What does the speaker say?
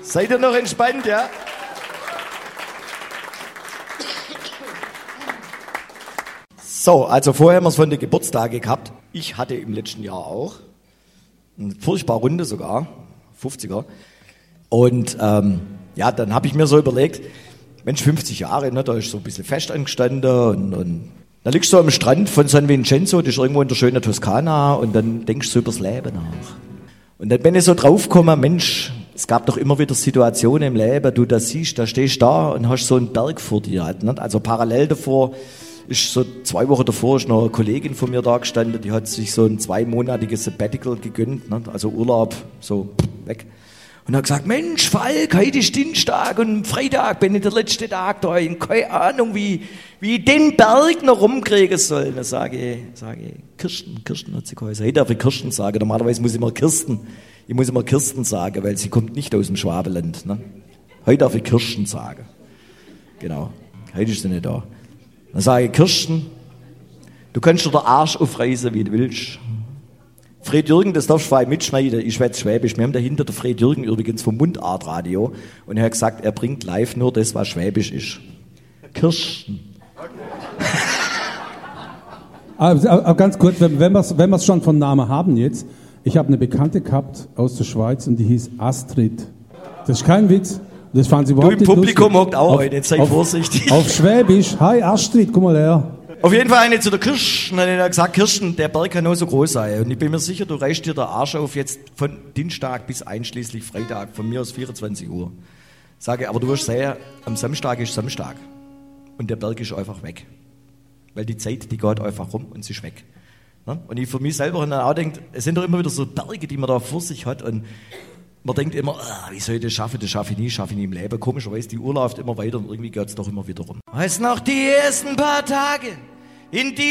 Seid ihr noch entspannt, ja? So, also vorher haben wir es von den Geburtstagen gehabt. Ich hatte im letzten Jahr auch eine furchtbar Runde sogar, 50er. Und ja, dann habe ich mir so überlegt, Mensch, 50 Jahre, ne, da ist so ein bisschen fest angestanden und da liegst du am Strand von San Vincenzo, das ist irgendwo in der schönen Toskana und dann denkst du so übers Leben nach. Und dann bin ich so draufgekommen, Mensch, es gab doch immer wieder Situationen im Leben, du das siehst, da stehst du da und hast so einen Berg vor dir halt, ne? Also parallel davor ist so 2 Wochen davor ist noch eine Kollegin von mir da gestanden, die hat sich so ein 2-monatiges Sabbatical gegönnt, ne? Also Urlaub, so weg. Und hat gesagt, Mensch, Falk, heute ist Dienstag und Freitag bin ich der letzte Tag da. Ich habe keine Ahnung, wie ich den Berg noch rumkriegen soll. Dann sage ich, Kirsten hat sie geheißen. Heute darf ich Kirsten sagen. Normalerweise muss ich immer Kirsten sagen, weil sie kommt nicht aus dem Schwabenland. Ne? Heute darf ich Kirsten sagen. Genau, heute ist sie nicht da. Dann sage ich, Kirsten, du kannst dir den Arsch aufreißen, wie du willst. Fred Jürgen, das darfst du frei mitschneiden, ich schwätze Schwäbisch. Wir haben dahinter den Fred Jürgen übrigens vom Mundartradio und er hat gesagt, er bringt live nur das, was Schwäbisch ist. Kirsten. Aber ganz kurz, wenn wir es schon von Namen haben jetzt, ich habe eine Bekannte gehabt aus der Schweiz und die hieß Astrid. Das ist kein Witz. Das fanden sie überhaupt nicht lustig. Du im Publikum hockt auch heute, jetzt sei vorsichtig. Auf Schwäbisch, hi Astrid, komm mal her. Auf jeden Fall eine zu der Kirsten. Dann hat er gesagt, Kirsten, der Berg kann nur so groß sein. Und ich bin mir sicher, du reißt dir den Arsch auf jetzt von Dienstag bis einschließlich Freitag, von mir aus 24 Uhr. Sage, aber du wirst sehen, am Samstag ist Samstag. Und der Berg ist einfach weg. Weil die Zeit, die geht einfach rum und sie ist weg. Und ich für mich selber dann auch denke, es sind doch immer wieder so Berge, die man da vor sich hat. Und man denkt immer, wie soll ich das schaffen? Das schaffe ich nie im Leben. Komischerweise, die Uhr läuft immer weiter und irgendwie geht es doch immer wieder rum. Weißt noch, die ersten paar Tage in die